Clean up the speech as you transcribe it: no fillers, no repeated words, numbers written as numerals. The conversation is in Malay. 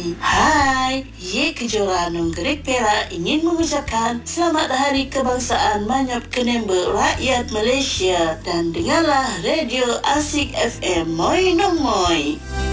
Hai, Ye Kejora Nunggerik Perak ingin mengucapkan Selamat Hari Kebangsaan Manyop Kenembe Rakyat Malaysia dan dengarlah Radio Asik FM Moi Nong Moi.